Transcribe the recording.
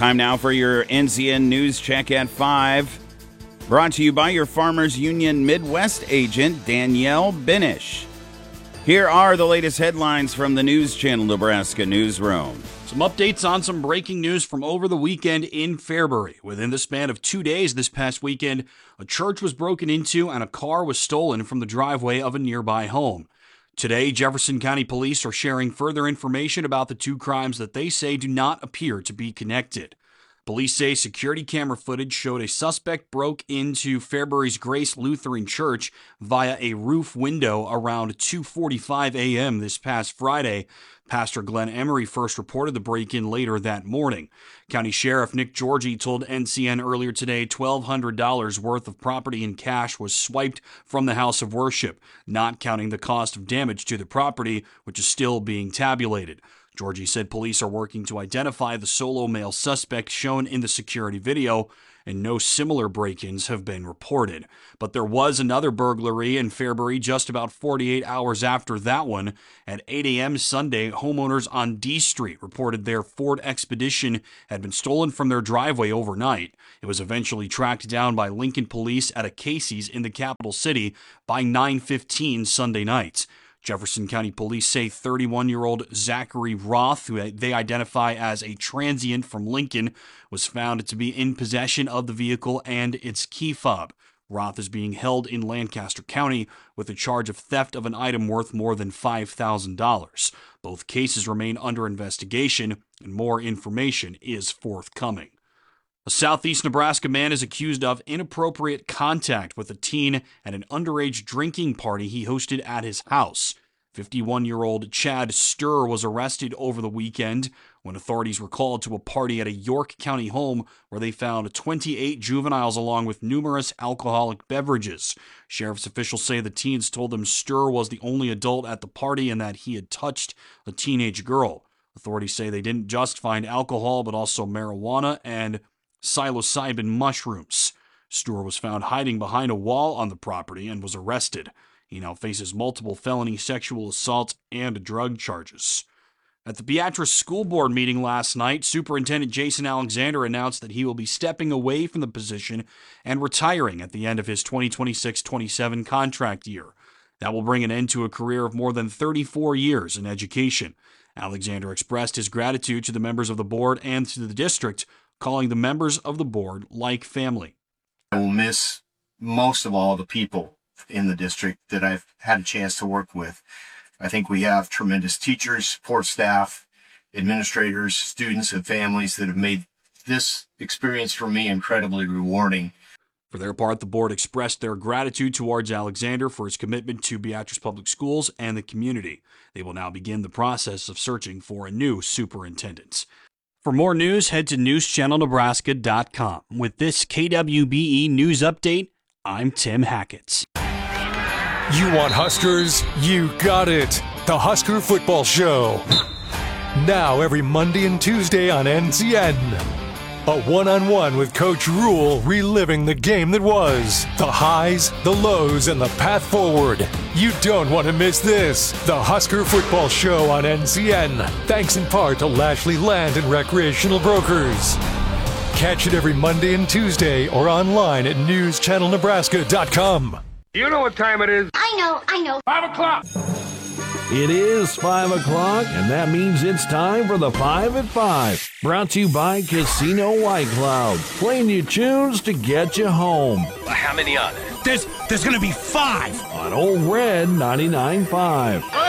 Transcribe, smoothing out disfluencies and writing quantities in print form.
Time now for your NCN News Check at 5. Brought to you by your Farmers Union Midwest agent, Danielle Benish. Here are the latest headlines from the News Channel Nebraska newsroom. Some updates on some breaking news from over the weekend in Fairbury. Within the span of 2 days this past weekend, a church was broken into and a car was stolen from the driveway of a nearby home. Today, Jefferson County Police are sharing further information about the two crimes that they say do not appear to be connected. Police say security camera footage showed a suspect broke into Fairbury's Grace Lutheran Church via a roof window around 2:45 a.m. this past Friday. Pastor Glenn Emery first reported the break-in later that morning. County Sheriff Nick Georgie told NCN earlier today $1,200 worth of property in cash was swiped from the house of worship, not counting the cost of damage to the property, which is still being tabulated. Georgie said police are working to identify the solo male suspect shown in the security video, and no similar break-ins have been reported. But there was another burglary in Fairbury just about 48 hours after that one. At 8 a.m. Sunday, homeowners on D Street reported their Ford Expedition had been stolen from their driveway overnight. It was eventually tracked down by Lincoln police at a Casey's in the capital city by 9:15 Sunday night. Jefferson County Police say 31-year-old Zachary Roth, who they identify as a transient from Lincoln, was found to be in possession of the vehicle and its key fob. Roth is being held in Lancaster County with a charge of theft of an item worth more than $5,000. Both cases remain under investigation, and more information is forthcoming. A southeast Nebraska man is accused of inappropriate contact with a teen at an underage drinking party he hosted at his house. 51-year-old Chad Sturr was arrested over the weekend when authorities were called to a party at a York County home where they found 28 juveniles along with numerous alcoholic beverages. Sheriff's officials say the teens told them Sturr was the only adult at the party and that he had touched a teenage girl. Authorities say they didn't just find alcohol but also marijuana and psilocybin mushrooms. Sturr was found hiding behind a wall on the property and was arrested. He now faces multiple felony sexual assault and drug charges. At the Beatrice School Board meeting last night, Superintendent Jason Alexander announced that he will be stepping away from the position and retiring at the end of his 2026-27 contract year. That will bring an end to a career of more than 34 years in education. Alexander expressed his gratitude to the members of the board and to the district, calling the members of the board like family. I will miss most of all the people in the district that I've had a chance to work with. I think we have tremendous teachers, support staff, administrators, students, and families that have made this experience for me incredibly rewarding. For their part, the board expressed their gratitude towards Alexander for his commitment to Beatrice Public Schools and the community. They will now begin the process of searching for a new superintendent. For more news, head to newschannelnebraska.com. With this KWBE News Update, I'm Tim Hackett. You want Huskers? You got it. The Husker Football Show. Now every Monday and Tuesday on NCN. A one-on-one with Coach Rule, reliving the game that was. The highs, the lows, and the path forward. You don't want to miss this. The Husker Football Show on NCN. Thanks in part to Lashley Land and Recreational Brokers. Catch it every Monday and Tuesday or online at newschannelnebraska.com. You know what time it is? I know. 5 o'clock. It is 5 o'clock, and that means it's time for the 5 at 5. Brought to you by Casino White Cloud. Playing you tunes to get you home. How many are there? There's going to be 5. On Old Red 99.5.